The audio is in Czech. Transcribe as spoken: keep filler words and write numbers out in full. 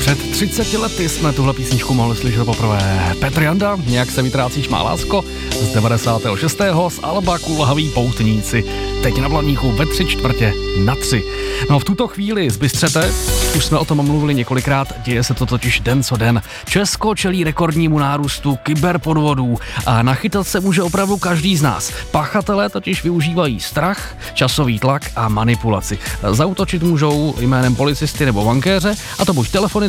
Před třiceti lety jsme tuhle písničku mohli slyšet poprvé. Petr Janda, Jak se vytrácíš má lásko, z devadesátého šestého z alba Kulhaví poutníci. Teď na Blaníku ve tři čtvrtě na tři. No v tuto chvíli zbystřete, už jsme o tom mluvili několikrát, děje se to totiž den co den. Česko čelí rekordnímu nárůstu kyberpodvodů a nachytat se může opravdu každý z nás. Pachatelé totiž využívají strach, časový tlak a manipulaci. Zaútočit můžou jménem policisty nebo bankéře, a to buď telefonicky,